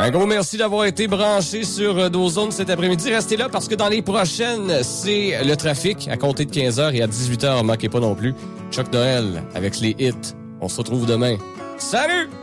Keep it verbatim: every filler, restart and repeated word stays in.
Un gros merci d'avoir été branché sur nos ondes cet après-midi. Restez là parce que dans les prochaines, c'est le trafic à compter de quinze heures et à dix-huit heures. Manquez pas non plus. Chuck Noël avec les hits. On se retrouve demain. Salut!